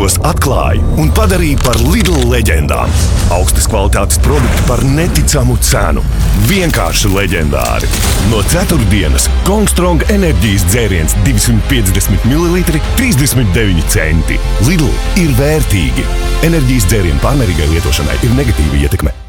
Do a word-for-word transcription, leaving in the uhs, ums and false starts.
tos atklāja un padarīja par Lidl leģendām. Augstas kvalitātes produkti par neticamu cenu. Vienkārši leģendāri. No ceturtdienas Kongstrong enerģijas dzēriens divsimt piecdesmit mililitri trīsdesmit deviņi centi. Lidl ir vērtīgi. Enerģijas dzērienu pārmērīgai lietošanai ir negatīva ietekme.